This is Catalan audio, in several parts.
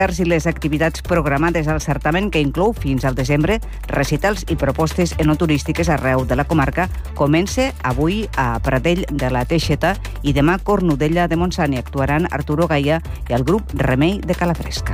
i les activitats programades al certamen, que inclou fins al desembre recitals i propostes enoturístiques arreu de la comarca, comença avui a Pradell de la Teixeta i demà a Cornudella de Montsant. Actuaran Arturo Gaia i el grup Remei de Calafresca.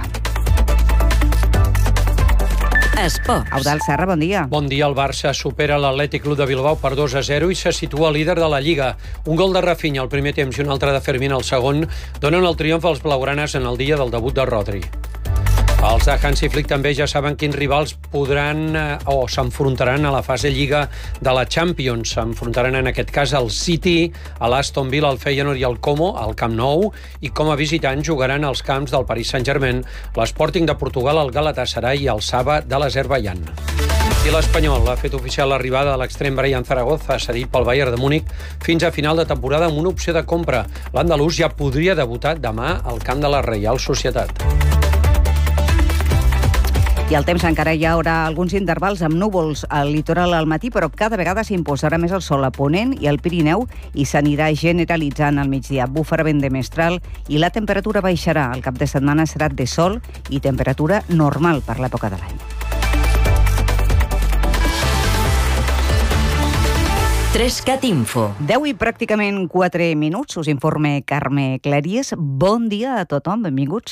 Esports. Eudald Serra, bon dia. Bon dia. El Barça supera l'Atlètic Club de Bilbao per 2-0 i se situa líder de la Lliga. Un gol de Rafinha al primer temps i un altre de Fermín al segon donen el triomf als blaugranes en el dia del debut de Rodri. Els de Hansi Flick també ja saben quins rivals podran o s'enfrontaran a la fase Lliga de la Champions. S'enfrontaran en aquest cas al City, a l'Aston Villa, al Feyenoord i al Como, al Camp Nou, i com a visitants jugaran als camps del Paris Saint-Germain, l'Sporting de Portugal, el Galatasaray i el Saba de l'Azerbaidjan. I l'Espanyol ha fet oficial l'arribada de l'extrem Brian Zaragoza, cedit pel Bayern de Múnich, fins a final de temporada amb una opció de compra. L'andalús ja podria debutar demà al camp de la Reial Societat. I al temps encara hi haurà alguns intervals amb núvols al litoral al matí, però cada vegada s'imposarà més el sol a Ponent i al Pirineu i s'anirà generalitzant al migdia. Bufarà vent de mestral i la temperatura baixarà. El cap de setmana serà de sol i temperatura normal per l'època de l'any. 3CAT Info. 10 i pràcticament 4 minuts. Us informe Carme Clèries. Bon dia a tothom, benvinguts.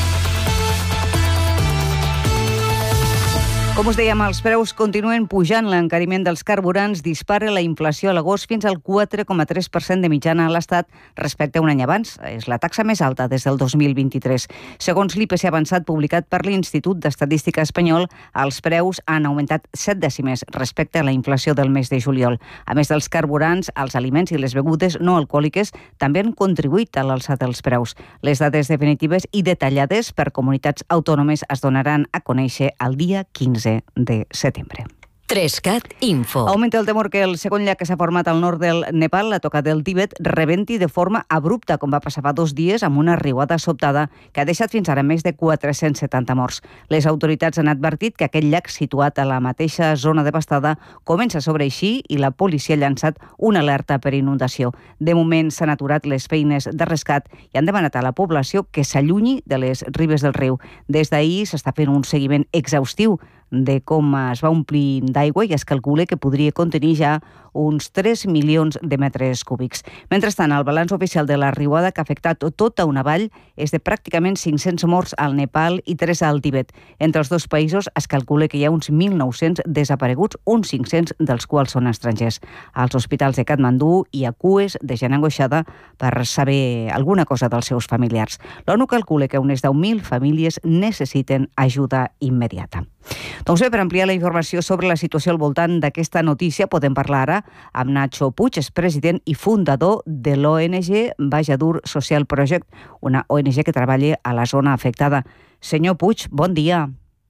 Com us dèiem, els preus continuen pujant. L'encariment dels carburants dispara la inflació a l'agost fins al 4,3% de mitjana a l'Estat respecte a un any abans. És la taxa més alta des del 2023. Segons l'IPC avançat publicat per l'Institut d'Estadística Espanyol, els preus han augmentat 7 dècimes respecte a la inflació del mes de juliol. A més dels carburants, els aliments i les begudes no alcohòliques també han contribuït a l'alçada dels preus. Les dades definitives i detallades per comunitats autònomes es donaran a conèixer el dia 15 de setembre. 3CAT Info. Augmenta el temor que el segon llac que s'ha format al nord del Nepal, a tocar del Tibet, rebenti de forma abrupta, com va passar fa 2 dies amb una riuada sobtada que ha deixat fins ara més de 470 morts. Les autoritats han advertit que aquest llac, situat a la mateixa zona devastada, comença a sobreeixir i la policia ha llançat una alerta per inundació. De moment s'han aturat les feines de rescat i han demanat a la població que s'allunyi de les ribes del riu. Des d'ahir s'està fent un seguiment exhaustiu de com es va omplir d'aigua i es calcula que podria contenir ja uns 3 milions de metres cúbics. Mentrestant, el balanç oficial de la riuada que ha afectat tota una vall és de pràcticament 500 morts al Nepal i 3 al Tibet. Entre els dos països es calcula que hi ha uns 1.900 desapareguts, uns 500 dels quals són estrangers. Als hospitals de Katmandú hi ha cues de gent angoixada per saber alguna cosa dels seus familiars. L'ONU calcula que unes 10.000 famílies necessiten ajuda immediata. Doncs bé, per ampliar la informació sobre la situació al voltant d'aquesta notícia, podem parlar ara amb Nacho Puig, és president i fundador de l'ONG Bajadur Social Project, una ONG que treballa a la zona afectada. Senyor Puig, bon dia.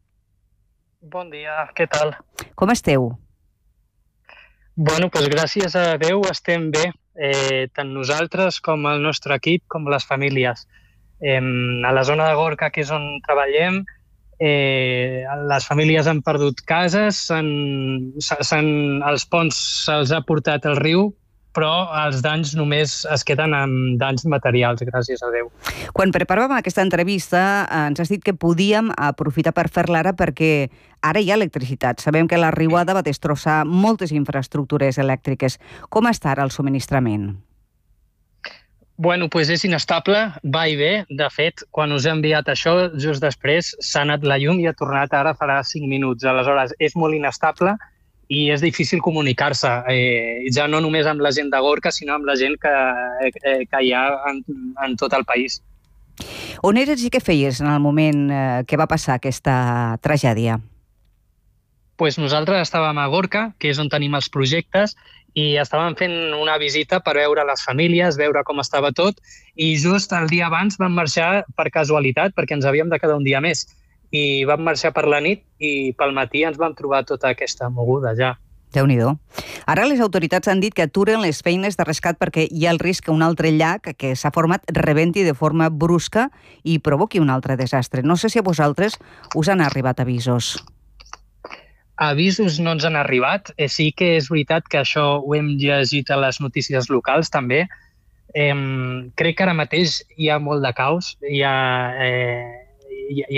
Bon dia, què tal? Com esteu? Bueno, doncs gràcies a Déu estem bé, tant nosaltres com el nostre equip, com les famílies. A la zona de Gorka, que és on treballem, les famílies han perdut cases, els ponts se'ls ha portat el riu, però els danys només es queden amb danys materials, gràcies a Déu. Quan preparàvem aquesta entrevista ens has dit que podíem aprofitar per fer-la ara perquè ara hi ha electricitat. Sabem que la riuada va destrossar moltes infraestructures elèctriques. Com està ara el subministrament? Bueno, doncs és inestable, va i ve. De fet, quan us he enviat això, just després s'ha anat la llum i ha tornat ara farà 5 minuts. Aleshores, és molt inestable i és difícil comunicar-se, ja no només amb la gent de Gorka, sinó amb la gent que hi ha en tot el país. On eres i què feies en el moment que va passar aquesta tragèdia? Doncs nosaltres estàvem a Gorka, que és on tenim els projectes, i estàvem fent una visita per veure les famílies, veure com estava tot, i just el dia abans vam marxar per casualitat, perquè ens havíem de quedar un dia més. I vam marxar per la nit i pel matí ens vam trobar tota aquesta moguda ja. Déu-n'hi-do. Ara les autoritats han dit que aturen les feines de rescat perquè hi ha el risc que un altre llac que s'ha format rebenti de forma brusca i provoqui un altre desastre. No sé si a vosaltres us han arribat avisos. Avisos no ens han arribat. Sí que és veritat que això ho hem llegit a les notícies locals també. Crec que ara mateix hi ha molt de caos. Hi i